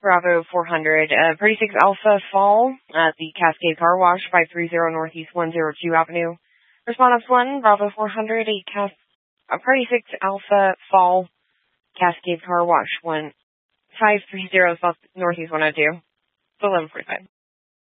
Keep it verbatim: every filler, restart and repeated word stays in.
Bravo four hundred, uh, Party six Alpha Fall at the Cascade Car Wash, five thirty Northeast one oh two Avenue. Response one, Bravo four hundred, a Cas- uh, Party six Alpha Fall, Cascade Car Wash, one five thirty South Northeast one oh two. It's eleven forty-five.